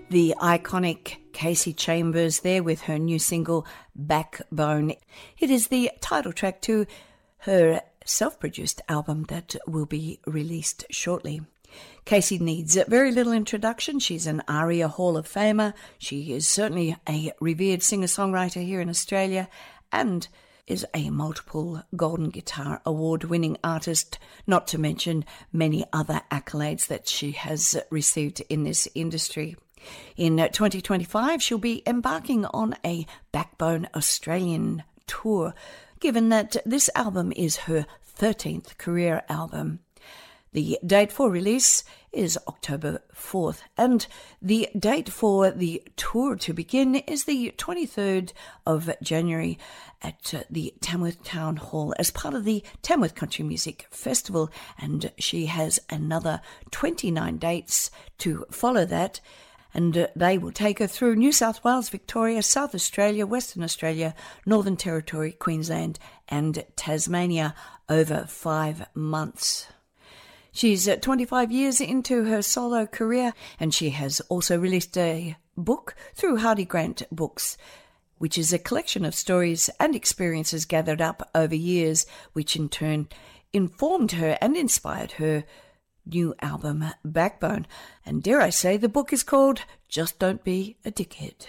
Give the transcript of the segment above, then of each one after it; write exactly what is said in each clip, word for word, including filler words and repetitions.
The iconic Kasey Chambers there with her new single, Backbone. It is the title track to her self-produced album that will be released shortly. Kasey needs very little introduction. She's an ARIA Hall of Famer. She is certainly a revered singer-songwriter here in Australia and is a multiple Golden Guitar Award-winning artist, not to mention many other accolades that she has received in this industry. In twenty twenty-five, she'll be embarking on a Backbone Australian tour, given that this album is her thirteenth career album. The date for release is October fourth, and the date for the tour to begin is the twenty-third of January at the Tamworth Town Hall as part of the Tamworth Country Music Festival, and she has another twenty-nine dates to follow that. And they will take her through New South Wales, Victoria, South Australia, Western Australia, Northern Territory, Queensland and Tasmania over five months. She's twenty-five years into her solo career, and she has also released a book through Hardy Grant Books, which is a collection of stories and experiences gathered up over years, which in turn informed her and inspired her new album, Backbone. And dare I say, the book is called Just Don't Be a Dickhead.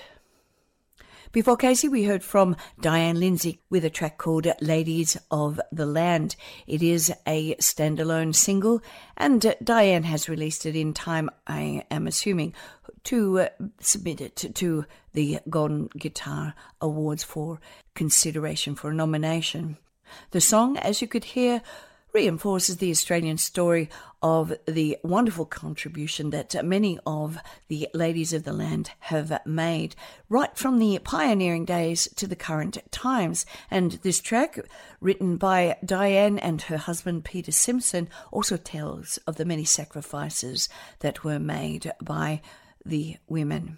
Before Kasey, we heard from Diane Lindsay with a track called Ladies of the Land. It is a standalone single, and Diane has released it in time, I am assuming, to uh, submit it to the Golden Guitar Awards for consideration for a nomination. The song, as you could hear, reinforces the Australian story of the wonderful contribution that many of the ladies of the land have made, right from the pioneering days to the current times. And this track, written by Diane and her husband Peter Simpson, also tells of the many sacrifices that were made by the women.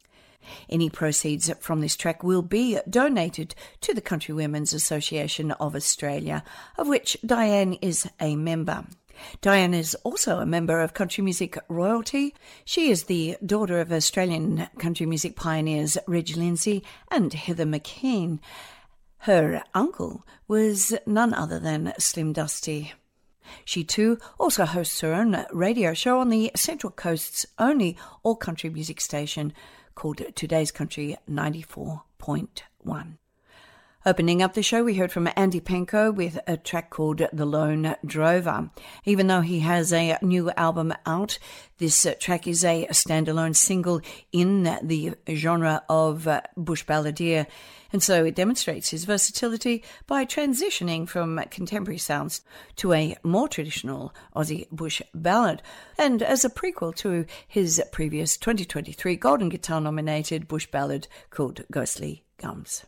Any proceeds from this track will be donated to the Country Women's Association of Australia, of which Diane is a member. Diane is also a member of Country Music Royalty. She is the daughter of Australian country music pioneers Reg Lindsay and Heather McKean. Her uncle was none other than Slim Dusty. She too also hosts her own radio show on the Central Coast's only all-country music station, called Today's Country ninety-four point one. Opening up the show, we heard from Andy Penko with a track called The Lone Drover. Even though he has a new album out, this track is a standalone single in the genre of bush balladeer, and so it demonstrates his versatility by transitioning from contemporary sounds to a more traditional Aussie bush ballad, and as a prequel to his previous twenty twenty-three Golden Guitar nominated bush ballad called Ghostly Gums.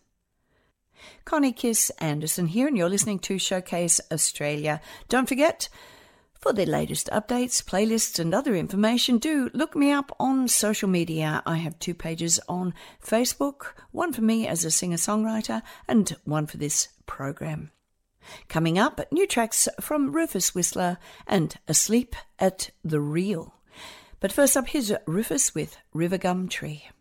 Connie Kiss Anderson here, and you're listening to Showcase Australia. Don't forget, for the latest updates, playlists and other information, do look me up on social media. I have two pages on Facebook, one for me as a singer-songwriter and one for this program. Coming up, new tracks from Rufus Whistler and Asleep at the Reel. But first up, here's Rufus with River Gum Tree.